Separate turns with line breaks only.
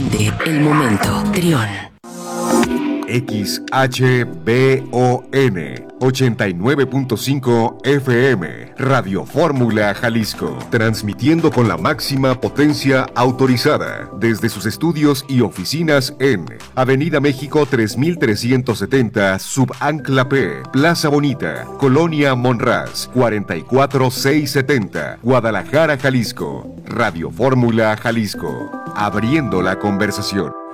Siente el momento. Trión.
XHBON 89.5 FM, Radio Fórmula Jalisco, transmitiendo con la máxima potencia autorizada desde sus estudios y oficinas en Avenida México 3370, Subancla P, Plaza Bonita, Colonia Monraz, 44670, Guadalajara, Jalisco. Radio Fórmula Jalisco, abriendo la conversación.